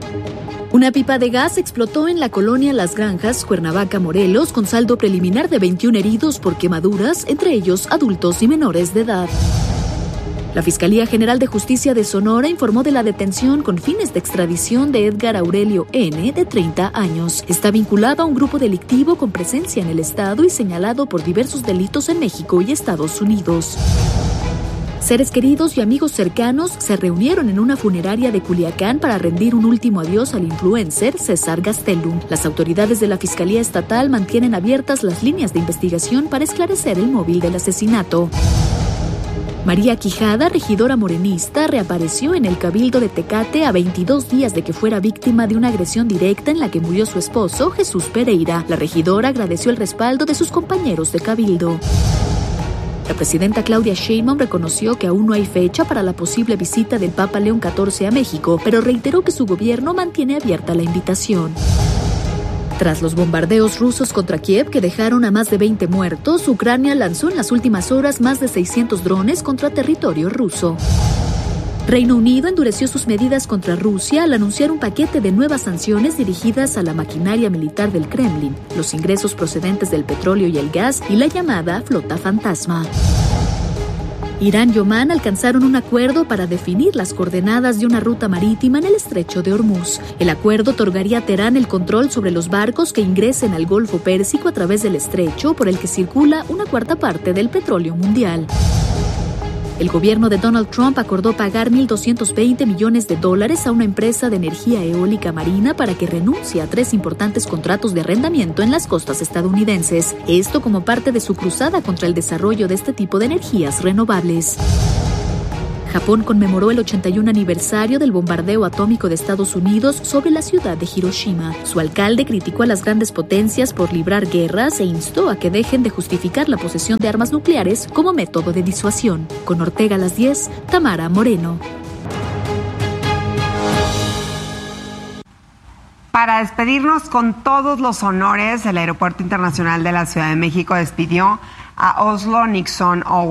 Una pipa de gas explotó en la colonia Las Granjas, Cuernavaca, Morelos, con saldo preliminar de 21 heridos por quemaduras, entre ellos adultos y menores de edad. La Fiscalía General de Justicia de Sonora informó de la detención con fines de extradición de Edgar Aurelio N., de 30 años. Está vinculado a un grupo delictivo con presencia en el estado y señalado por diversos delitos en México y Estados Unidos. Seres queridos y amigos cercanos se reunieron en una funeraria de Culiacán para rendir un último adiós al influencer César Gastelum. Las autoridades de la Fiscalía Estatal mantienen abiertas las líneas de investigación para esclarecer el móvil del asesinato. María Quijada, regidora morenista, reapareció en el Cabildo de Tecate a 22 días de que fuera víctima de una agresión directa en la que murió su esposo, Jesús Pereira. La regidora agradeció el respaldo de sus compañeros de Cabildo. La presidenta Claudia Sheinbaum reconoció que aún no hay fecha para la posible visita del Papa León XIV a México, pero reiteró que su gobierno mantiene abierta la invitación. Tras los bombardeos rusos contra Kiev que dejaron a más de 20 muertos, Ucrania lanzó en las últimas horas más de 600 drones contra territorio ruso. Reino Unido endureció sus medidas contra Rusia al anunciar un paquete de nuevas sanciones dirigidas a la maquinaria militar del Kremlin, los ingresos procedentes del petróleo y el gas y la llamada flota fantasma. Irán y Omán alcanzaron un acuerdo para definir las coordenadas de una ruta marítima en el estrecho de Hormuz. El acuerdo otorgaría a Teherán el control sobre los barcos que ingresen al Golfo Pérsico a través del estrecho por el que circula una cuarta parte del petróleo mundial. El gobierno de Donald Trump acordó pagar $1,220 millones a una empresa de energía eólica marina para que renuncie a 3 importantes contratos de arrendamiento en las costas estadounidenses. Esto como parte de su cruzada contra el desarrollo de este tipo de energías renovables. Japón conmemoró el 81 aniversario del bombardeo atómico de Estados Unidos sobre la ciudad de Hiroshima. Su alcalde criticó a las grandes potencias por librar guerras e instó a que dejen de justificar la posesión de armas nucleares como método de disuasión. Con Ortega a las 10, Tamara Moreno. Para despedirnos con todos los honores, el Aeropuerto Internacional de la Ciudad de México despidió a Oslo Nixon Owen.